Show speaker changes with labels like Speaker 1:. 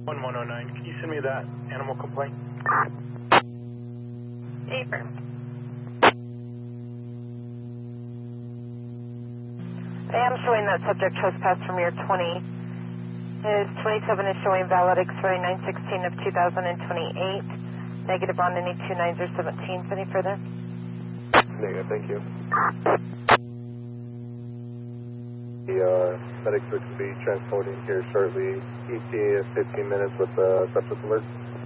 Speaker 1: 1109, can you send me that animal complaint?
Speaker 2: Affirm. I am showing that subject trespass from year 20. His 27 is showing valid expiring 9/16 of 2028. Negative on any 2 9s or 17s. Any further?
Speaker 3: Negative, thank you. The medics are to be transporting here shortly. ETA is 15 minutes with the subject alert.